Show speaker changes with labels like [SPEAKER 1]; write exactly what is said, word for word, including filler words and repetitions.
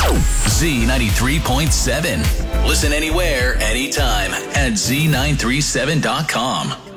[SPEAKER 1] Z ninety-three point seven. Listen anywhere, anytime at Z nine three seven dot com.